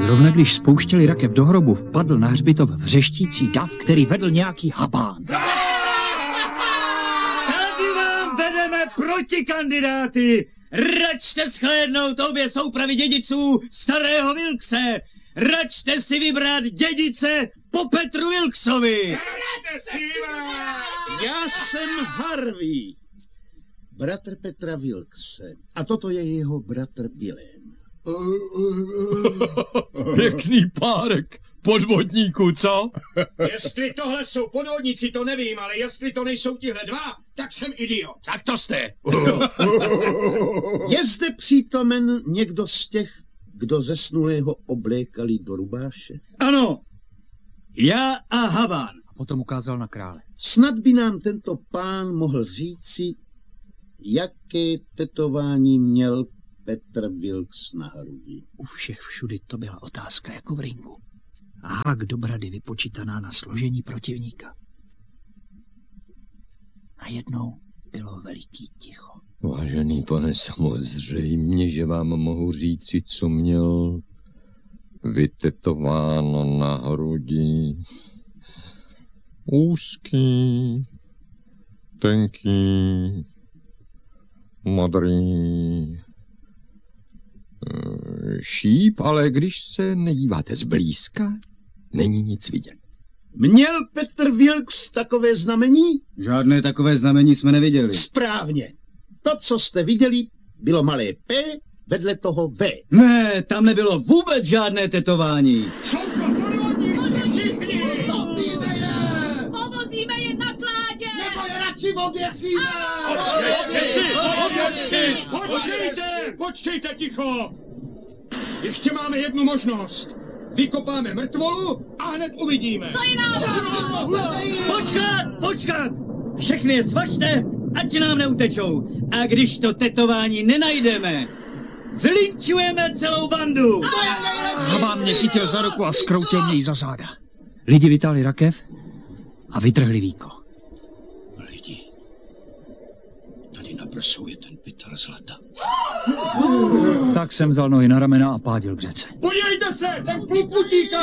Zrovna když spouštěli rakev do hrobu, vpadl na hřbitov vřeštící dav, který vedl nějaký habán. Tady vám vedeme protikandidáty! Račte shlédnout obě soupravy dědiců starého Wilkse! Račte si vybrat dědice po Petru Wilksovi! Já jsem Harvey, bratr Petra Wilkse. A toto je jeho bratr Willem. Pěkný párek podvodníků, co? Jestli tohle jsou podvodníci, to nevím, ale jestli to nejsou tihle dva, tak jsem idiot. Tak to jste. Je zde přítomen někdo z těch, kdo zesnulého oblékali do rubáše? Ano, já a habán. A potom ukázal na krále. Snad by nám tento pán mohl říci, jaké tetování měl Petr Wilks na hrudi. U všech všudy to byla otázka jako v ringu. A hák do brady vypočítaná na složení protivníka. Najednou bylo veliký ticho. Vážený pane, samozřejmě, že vám mohu říci, co měl vytetováno na hrudi. Úzký, tenký, modrý šíp, ale když se nedíváte zblízka, není nic vidět. Měl Petr Wilks takové znamení? Žádné takové znamení jsme neviděli. Správně. To, co jste viděli, bylo malé P vedle toho V. Ne, tam nebylo vůbec žádné tetování. Jsou to podvodníci všichni! Topíme je! Povozíme je na kládě! Nebo je radši oběsíme! Počkejte, ticho! Ještě máme jednu možnost. Vykopáme mrtvolu a hned uvidíme. To je náhoda! Počkat! Všechny je svažte, ať nám neutečou. A když to tetování nenajdeme, zlinčujeme celou bandu. Habán mě chytil za ruku a skroutil mě jí za záda. Lidi vytáhli rakev a vytrhli víko. Lidi, tady na prsou je ten pytel zlata. Tak jsem vzal nohy na ramena a pádil k řece. Podívejte se, ten kluk utíká!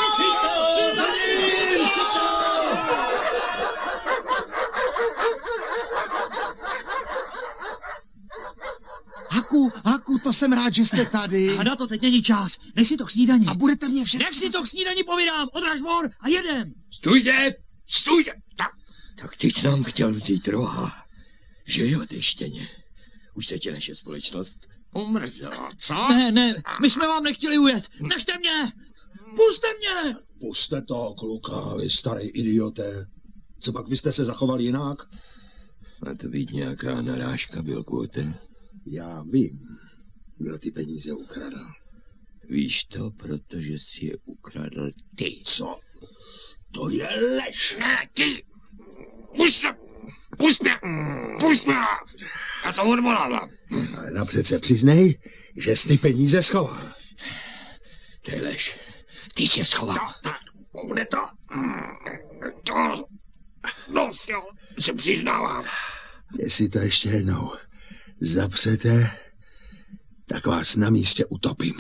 Haku, to jsem rád, že jste tady. A na to teď není čas. Nech si to k snídani. A budete mě všechno... Nech si to k snídani povídám. Odraž vor a jedem. Stůjte! Tak ty jsi nám chtěl vzít roha. Že jo, ty štěně? Už se ti naše společnost umrzela, co? Ne, my jsme vám nechtěli ujet. Nechte mě! Puste mě! Puste to, kluka, vy starý idioté. Co pak vy jste se zachoval jinak? Má to být nějaká narážka, Billquote. Já vím, kdo ty peníze ukradl. Víš to, protože jsi je ukradl ty. Co? To je lež. Ne, ty! Pust mě! Já to odvolávám. Ale napřed se přiznej, že jsi ty peníze schoval. To je lež. Ty jsi je schoval. Co? Tak, bude to. Dost, jo, se přiznávám. Jestli to ještě jednou zapřete, tak vás na místě utopím.